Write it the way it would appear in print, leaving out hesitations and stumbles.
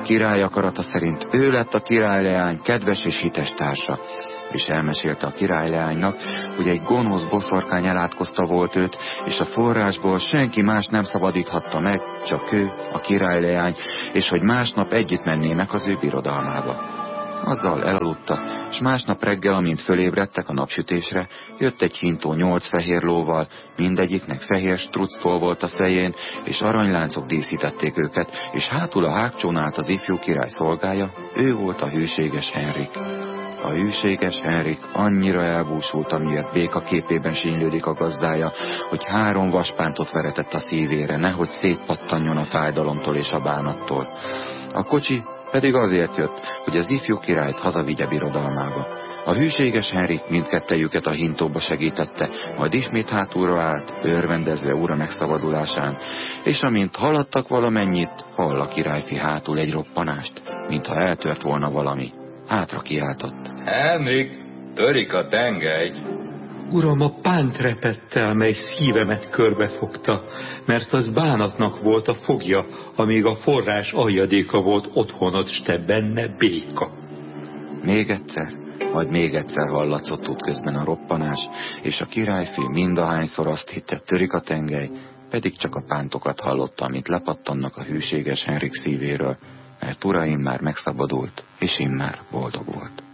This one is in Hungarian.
király akarata szerint ő lett a királyleány kedves és hites társa, és elmesélte a királyleánynak, hogy egy gonosz boszorkány elátkozta volt őt, és a forrásból senki más nem szabadíthatta meg, csak ő, a királyleány, és hogy másnap együtt mennének az ő birodalmába. Azzal elaludta, és másnap reggel, amint fölébredtek a napsütésre, jött egy hintó 8 fehér lóval, mindegyiknek fehér structól volt a fején, és aranyláncok díszítették őket, és hátul a hágcsón állt az ifjú király szolgája, ő volt a hűséges Henrik. A hűséges Henrik annyira elbúsult, amiért béka képében sínylődik a gazdája, hogy 3 vaspántot veretett a szívére, nehogy szétpattanjon a fájdalomtól és a bánattól. A kocsi pedig azért jött, hogy az ifjú királyt hazavigye birodalmába. A hűséges Henrik mindkettejüket a hintóba segítette, majd ismét hátulra állt, örvendezve ura megszabadulásán, és amint haladtak valamennyit, hall a királyfi hátul egy roppanást, mintha eltört volna valami. Hátra kiáltott. Henrik, törik a tengely. Uram, a pánt repett el, mely szívemet körbefogta, mert az bánatnak volt a fogja, amíg a forrás aljadéka volt otthonod, s te benne béka. Még egyszer, majd még egyszer hallatszott útközben a roppanás, és a királyfi mindahányszor azt hitte, törik a tengely, pedig csak a pántokat hallotta, amit lepattannak a hűséges Henrik szívéről, mert uraim már megszabadult, és immár boldog volt.